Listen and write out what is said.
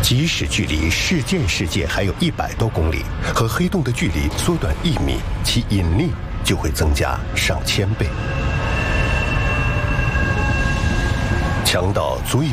即使距离事件世界还有100多公里，和黑洞的距离缩短1米，其引力就会增加上千倍，强到足以